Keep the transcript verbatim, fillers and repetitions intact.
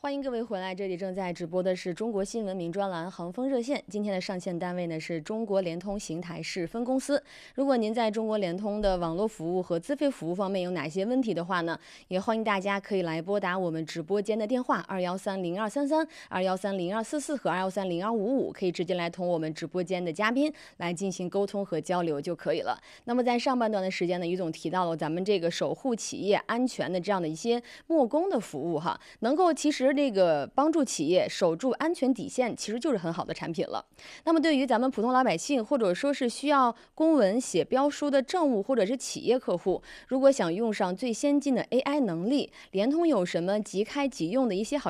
欢迎各位回来，这里正在直播的是中国新闻名专栏航风热线。今天的上线单位呢是中国联通邢台市分公司。如果您在中国联通的网络服务和资费服务方面有哪些问题的话呢，也欢迎大家可以来拨打我们直播间的电话二幺三零二三三、二幺三零二四四和二幺三零二五五，可以直接来同我们直播间的嘉宾来进行沟通和交流就可以了。那么在上半段的时间呢，于总提到了咱们这个守护企业安全的这样的一些墨工的服务哈，能够其实这个帮助企业守住安全底线，其实就是很好的产品了。那么对于咱们普通老百姓，或者说是需要公文写标书的政务或者是企业客户，如果想用上最先进的 A I 能力，联通有什么即开即用的一些好